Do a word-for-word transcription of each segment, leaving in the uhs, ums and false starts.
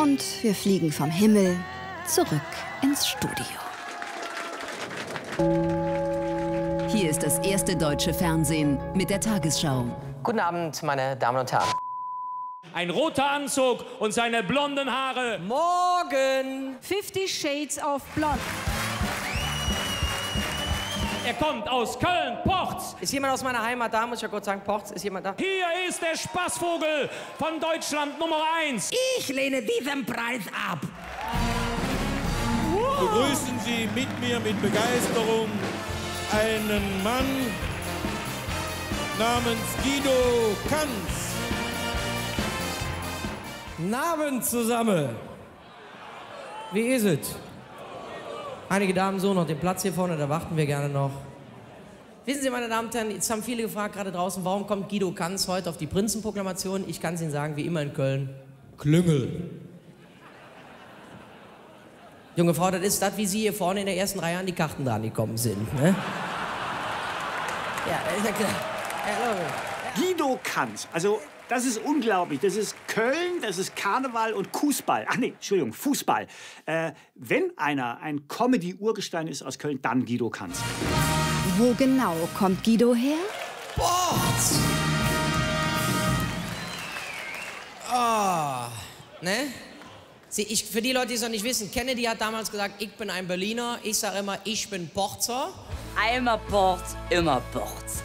Und wir fliegen vom Himmel zurück ins Studio. Hier ist das erste deutsche Fernsehen mit der Tagesschau. Guten Abend, meine Damen und Herren. Ein roter Anzug und seine blonden Haare. Morgen! Fifty Shades of Blonde. Er kommt aus Köln, Porz. Ist jemand aus meiner Heimat da? Muss ich ja kurz sagen, Porz, ist jemand da? Hier ist der Spaßvogel von Deutschland Nummer eins. Ich lehne diesen Preis ab. Begrüßen Sie mit mir mit Begeisterung einen Mann namens Guido Kanz. Guten Abend zusammen. Wie ist es? Einige Damen so noch den Platz hier vorne, da warten wir gerne noch. Wissen Sie, meine Damen und Herren, jetzt haben viele gefragt gerade draußen, warum kommt Guido Kanz heute auf die Prinzenproklamation? Ich kann es Ihnen sagen, wie immer in Köln, Klüngel. Junge Frau, das ist das, wie Sie hier vorne in der ersten Reihe an die Karten dran gekommen sind, ne? Ja, ist ja klar. Ja, Guido Kanz, also das ist unglaublich. Das ist Köln, das ist Karneval und Fußball. Ach nee, Entschuldigung, Fußball. Äh, wenn einer ein Comedy-Urgestein ist aus Köln, dann Guido Kanz. Wo genau kommt Guido her? Porz! Ah, ne? Sie, ich, für die Leute, die es noch nicht wissen, Kennedy hat damals gesagt, ich bin ein Berliner. Ich sage immer, ich bin Porzer. Einmal Porz, immer Porz.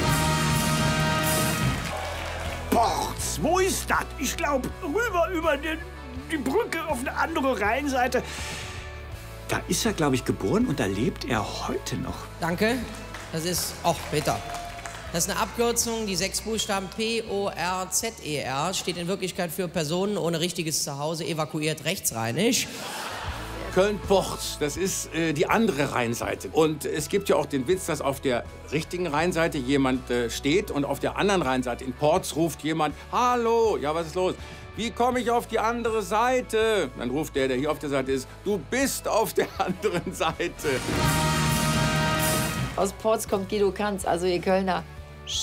Porz, wo ist das? Ich glaube, rüber über den, die Brücke auf eine andere Rheinseite. Da ist er, glaube ich, geboren und da lebt er heute noch. Danke. Das ist, ach, Peter. Das ist eine Abkürzung, die sechs Buchstaben P O R Z E R steht in Wirklichkeit für Personen ohne richtiges Zuhause, evakuiert rechtsrheinisch. Köln-Porz, das ist äh, die andere Rheinseite. Und es gibt ja auch den Witz, dass auf der richtigen Rheinseite jemand äh, steht und auf der anderen Rheinseite in Porz ruft jemand, hallo, ja, was ist los? Wie komme ich auf die andere Seite? Dann ruft der, der hier auf der Seite ist, du bist auf der anderen Seite. Aus Porz kommt Guido Kanz, also ihr Kölner. Psst.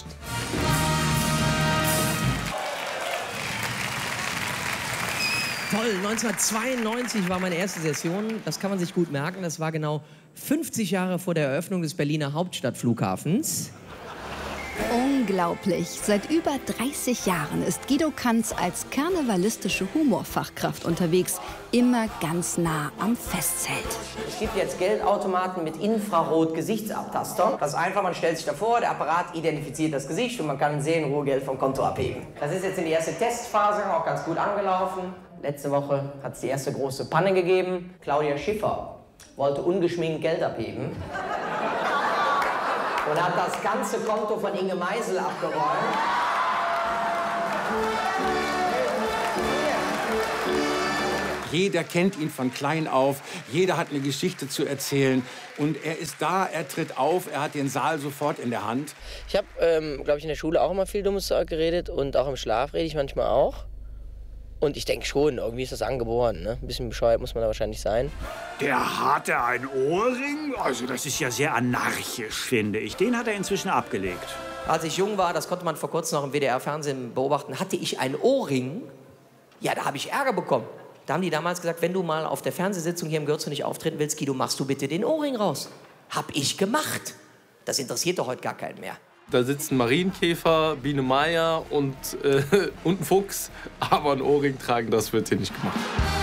Toll, neunzehnhundertzweiundneunzig war meine erste Session. Das kann man sich gut merken. Das war genau fünfzig Jahre vor der Eröffnung des Berliner Hauptstadtflughafens. Unglaublich. Seit über dreißig Jahren ist Guido Kanz als karnevalistische Humorfachkraft unterwegs, immer ganz nah am Festzelt. Es gibt jetzt Geldautomaten mit Infrarot-Gesichtsabtaster. Das ist einfach, man stellt sich davor, der Apparat identifiziert das Gesicht und man kann sehen, Ruhegeld vom Konto abheben. Das ist jetzt in die erste Testphase, auch ganz gut angelaufen. Letzte Woche hat es die erste große Panne gegeben. Claudia Schiffer wollte ungeschminkt Geld abheben. Und hat das ganze Konto von Inge Meisel abgeräumt. Jeder kennt ihn von klein auf, jeder hat eine Geschichte zu erzählen. Und er ist da, er tritt auf, er hat den Saal sofort in der Hand. Ich habe, ähm, glaube ich, in der Schule auch immer viel dummes Zeug geredet und auch im Schlaf rede ich manchmal auch. Und ich denke schon, irgendwie ist das angeboren, ne? Ein bisschen bescheuert muss man da wahrscheinlich sein. Der hatte ein Ohrring? Also das ist ja sehr anarchisch, finde ich. Den hat er inzwischen abgelegt. Als ich jung war, das konnte man vor kurzem noch im W D R-Fernsehen beobachten, hatte ich ein Ohrring. Ja, da habe ich Ärger bekommen. Da haben die damals gesagt, wenn du mal auf der Fernsehsitzung hier im Gürtel nicht auftreten willst, Guido, machst du bitte den Ohrring raus. Hab ich gemacht. Das interessiert doch heute gar keinen mehr. Da sitzen Marienkäfer, Biene Meier und, äh, und ein Fuchs. Aber ein Ohrring tragen, das wird hier nicht gemacht.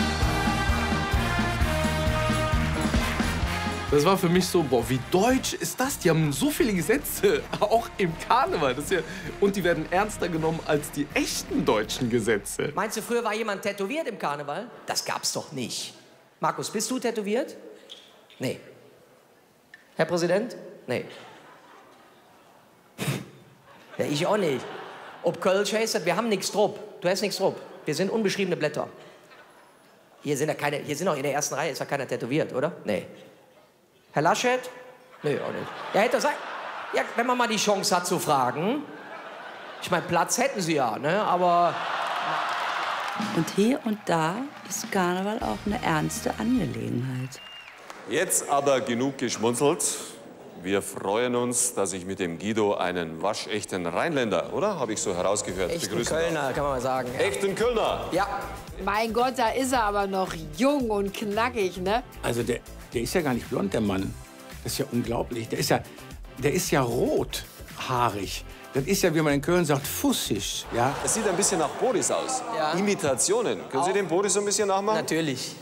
Das war für mich so, boah, wie deutsch ist das? Die haben so viele Gesetze, auch im Karneval. Das ist ja, und die werden ernster genommen als die echten deutschen Gesetze. Meinst du, früher war jemand tätowiert im Karneval? Das gab's doch nicht. Markus, bist du tätowiert? Nee. Herr Präsident? Nee. Ja, ich auch nicht. Ob Kölsch heißt, wir haben nichts drauf. Du hast nichts drauf. Wir sind unbeschriebene Blätter. Hier sind ja keine, hier sind auch in der ersten Reihe, ist ja keiner tätowiert, oder? Nee. Herr Laschet? Nee, auch nicht. Ja, hätte sein. Ja, wenn man mal die Chance hat zu fragen. Ich meine, Platz hätten sie ja, ne? Aber. Und hier und da ist Karneval auch eine ernste Angelegenheit. Jetzt aber genug geschmunzelt. wir freuen uns, dass ich mit dem Guido einen waschechten Rheinländer, oder? Habe ich so herausgehört. Echten Kölner, kann man mal sagen. Ja. Echten Kölner? Ja. Mein Gott, da ist er aber noch jung und knackig, ne? Also der, der ist ja gar nicht blond, der Mann. Das ist ja unglaublich. Der ist ja, der ist ja rothaarig. Das ist ja, wie man in Köln sagt, fussig. Ja? Es sieht ein bisschen nach Boris aus. Ja. Imitationen. Können Auch. Sie den Boris so ein bisschen nachmachen? Natürlich.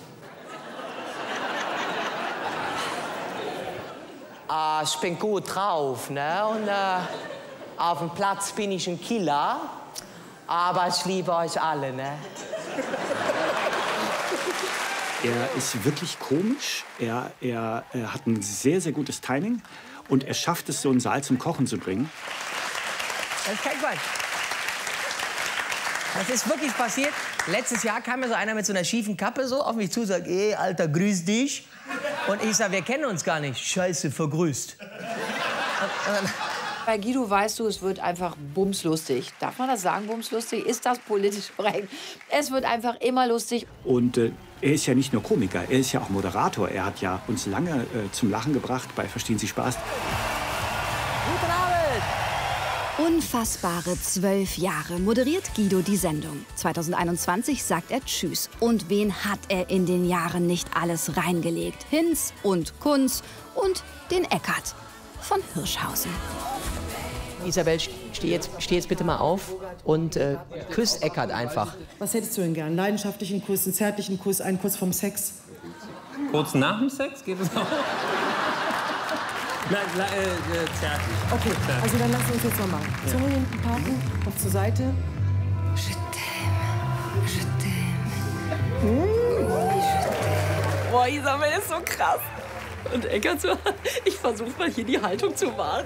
Äh, ich bin gut drauf, ne? Und äh, auf dem Platz bin ich ein Killer. Aber ich liebe euch alle, ne? Er ist wirklich komisch. Er, er, er hat ein sehr, sehr gutes Timing. Und er schafft es, so einen Saal zum Kochen zu bringen. Das ist kein Quatsch. Das ist wirklich passiert. Letztes Jahr kam mir so einer mit so einer schiefen Kappe so auf mich zu und sagt, ey, Alter, grüß dich. Und ich sag, wir kennen uns gar nicht. Scheiße, vergrüßt. Und, und dann, Bei Guido weißt du, es wird einfach bumslustig. Darf man das sagen, bumslustig? Ist das politisch korrekt? Es wird einfach immer lustig. Und äh, er ist ja nicht nur Komiker, er ist ja auch Moderator. Er hat ja uns lange äh, zum Lachen gebracht bei Verstehen Sie Spaß. guten Abend! Unfassbare zwölf Jahre moderiert Guido die Sendung. zweitausendeinundzwanzig sagt er Tschüss. Und wen hat er in den Jahren nicht alles reingelegt? Hinz und Kunz und den Eckart von Hirschhausen. Isabel, steh jetzt, steh jetzt bitte mal auf und äh, küsst Eckart einfach. Was hättest du denn gern? Leidenschaftlichen Kuss, einen zärtlichen Kuss, einen Kuss vom Sex? Kurz nach dem Sex geht es auch? Nein, äh, äh, zärtlich. Okay, also dann lass uns jetzt mal machen. Ja. Zunge hinten parken, Kopf zur Seite. Boah, Isabel ist so krass. Und Eckart so, ich versuche mal hier die Haltung zu wahren.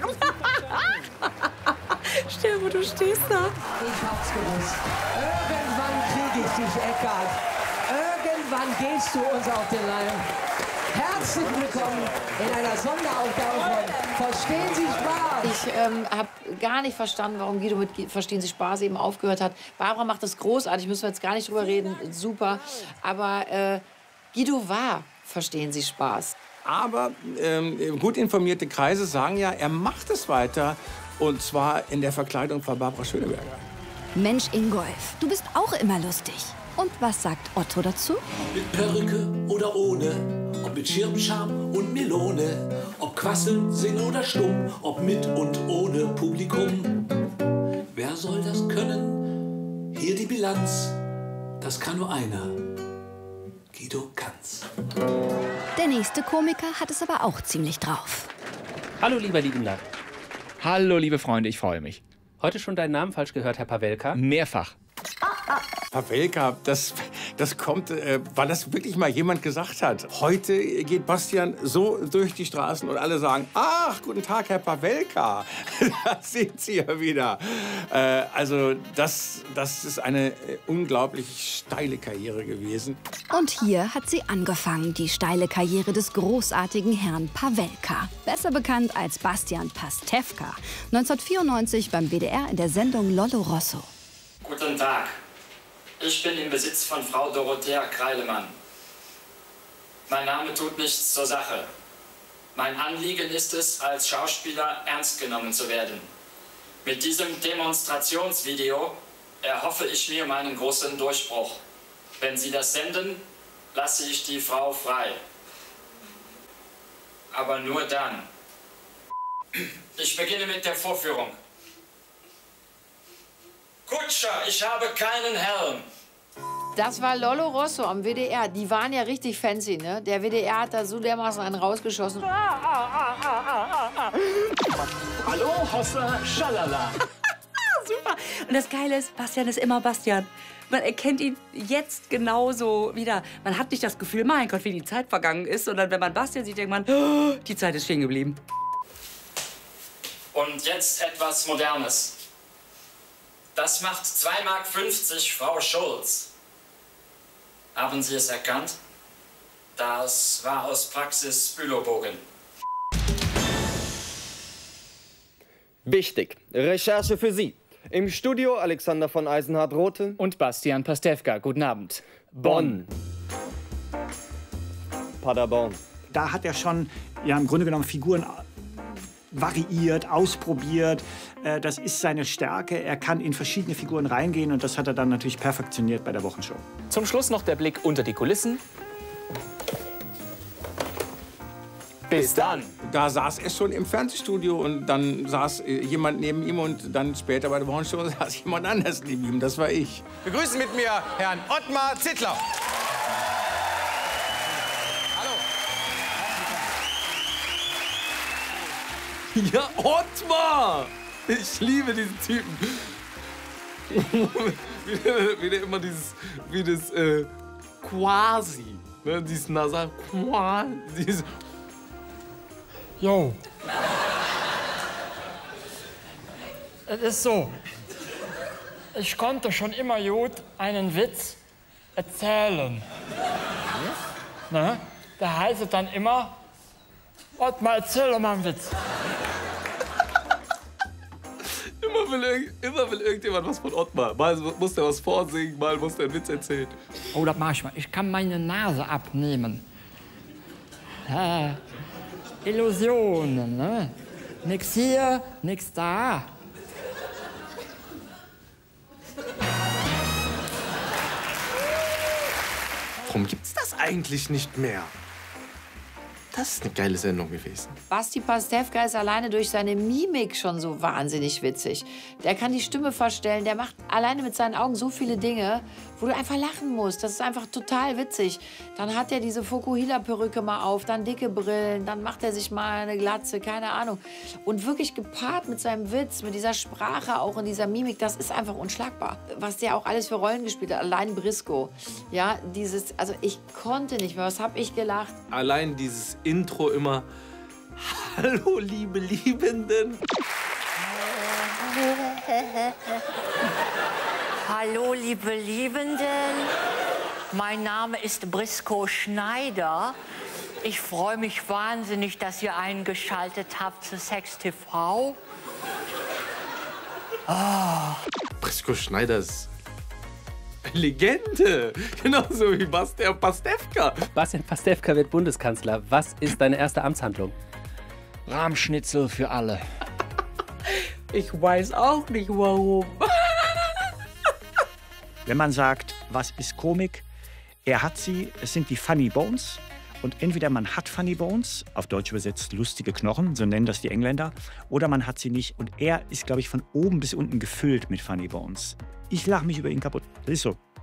Stell dir vor, du stehst da. Ich hab's gewusst. Irgendwann krieg ich dich, Eckart. Irgendwann gehst du uns auf den Leim. Herzlich willkommen in einer Sonderausgabe von Verstehen Sie Spaß. Ich ähm, habe gar nicht verstanden, warum Guido mit Verstehen Sie Spaß eben aufgehört hat. Barbara macht das großartig, müssen wir jetzt gar nicht drüber reden, super. Aber äh, Guido war Verstehen Sie Spaß. Aber ähm, gut informierte Kreise sagen ja, er macht es weiter. Und zwar in der Verkleidung von Barbara Schöneberger. Mensch, Ingolf, du bist auch immer lustig. Und was sagt Otto dazu? Mit Perücke oder ohne, ob mit Schirmscham und Melone, ob quasseln, singen oder stumm, ob mit und ohne Publikum. Wer soll das können? Hier die Bilanz, das kann nur einer. Guido kann's. Der nächste Komiker hat es aber auch ziemlich drauf. Hallo, lieber Liebender. Hallo, liebe Freunde, ich freue mich. Heute schon deinen Namen falsch gehört, Herr Pawelka? Mehrfach. Pawelka, das, das kommt, äh, weil das wirklich mal jemand gesagt hat. Heute geht Bastian so durch die Straßen und alle sagen, ach, guten Tag, Herr Pawelka. Da sind Sie ja wieder. Äh, also das, das ist eine äh, unglaublich steile Karriere gewesen. Und hier hat sie angefangen, die steile Karriere des großartigen Herrn Pawelka. Besser bekannt als Bastian Pastewka. neunzehnhundertvierundneunzig beim W D R in der Sendung Lollo Rosso. Guten Tag. Ich bin im Besitz von Frau Dorothea Kreilemann. Mein Name tut nichts zur Sache. Mein Anliegen ist es, als Schauspieler ernst genommen zu werden. Mit diesem Demonstrationsvideo erhoffe ich mir meinen großen Durchbruch. Wenn Sie das senden, lasse ich die Frau frei. Aber nur dann. Ich beginne mit der Vorführung. Kutscher, ich habe keinen Helm. Das war Lollo Rosso am W D R. Die waren ja richtig fancy, ne? Der W D R hat da so dermaßen einen rausgeschossen. Hallo, Hossa, schalala. Super. Und das Geile ist, Bastian ist immer Bastian. Man erkennt ihn jetzt genauso wieder. Man hat nicht das Gefühl, mein Gott, wie die Zeit vergangen ist, sondern wenn man Bastian sieht, denkt man, oh, die Zeit ist stehen geblieben. Und jetzt etwas Modernes. Das macht zwei Mark fünfzig, Frau Schulz. Haben Sie es erkannt? Das war aus Praxis Bülowbogen. Wichtig. Recherche für Sie. Im Studio Alexander von Eisenhardt-Rothe und Bastian Pastewka. Guten Abend. Bonn. Paderborn. Da hat er schon ja, im Grunde genommen Figuren variiert, ausprobiert. Äh, das ist seine Stärke. Er kann in verschiedene Figuren reingehen und das hat er dann natürlich perfektioniert bei der Wochenshow. Zum Schluss noch der Blick unter die Kulissen. Bis dann. Da saß er schon im Fernsehstudio und dann saß äh, jemand neben ihm und dann später bei der Wochenshow saß jemand anders neben ihm. Das war ich. Begrüßen mit mir Herrn Ottmar Zittler. Ja, Ottmar! Ich liebe diesen Typen. wie, der, wie der immer dieses, wie das äh, quasi, ne, dieses Nasal, dieses. Jo. Es ist so. Ich konnte schon immer gut einen Witz erzählen. Ne? Da heißt es dann immer, Ottmar, erzähl doch mal einen Witz. Immer will, irg immer will irgendjemand was von Ottmar. Mal muss der was vorsingen, mal muss der einen Witz erzählen. Oh, das mach ich mal. Ich kann meine Nase abnehmen. Ja, Illusionen, ne? Nix hier, nix da. Warum gibt's das eigentlich nicht mehr? Das ist eine geile Sendung gewesen. Basti Pastewka ist alleine durch seine Mimik schon so wahnsinnig witzig. Der kann die Stimme verstellen, der macht alleine mit seinen Augen so viele Dinge, wo du einfach lachen musst. Das ist einfach total witzig. Dann hat er diese Fukuhila-Perücke mal auf, dann dicke Brillen, dann macht er sich mal eine Glatze, keine Ahnung. Und wirklich gepaart mit seinem Witz, mit dieser Sprache auch und dieser Mimik, das ist einfach unschlagbar. Was der auch alles für Rollen gespielt hat, allein Briscoe. Ja, dieses, also ich konnte nicht mehr, was hab ich gelacht. Allein dieses Intro immer. Hallo, liebe Liebenden. Hallo, liebe Liebenden. Mein Name ist Briscoe Schneider. Ich freue mich wahnsinnig, dass ihr eingeschaltet habt zu Sex T V. Oh. Briscoe Schneider ist eine Legende. Genauso wie Bastian Pastewka. Bastian Pastewka wird Bundeskanzler. Was ist deine erste Amtshandlung? Rahmschnitzel für alle. Ich weiß auch nicht, warum. Wenn man sagt, was ist Komik? Er hat sie, es sind die Funny Bones. Und entweder man hat Funny Bones, auf Deutsch übersetzt lustige Knochen, so nennen das die Engländer, oder man hat sie nicht. Und er ist, glaube ich, von oben bis unten gefüllt mit Funny Bones. Ich lache mich über ihn kaputt. Das ist so.